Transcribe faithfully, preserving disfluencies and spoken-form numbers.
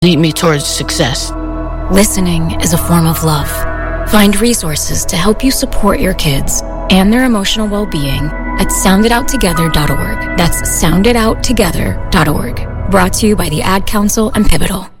lead me towards success. Listening is a form of love. Find resources to help you support your kids and their emotional well-being at sound it out together dot org. That's sound it out together dot org. Brought to you by the Ad Council and Pivotal.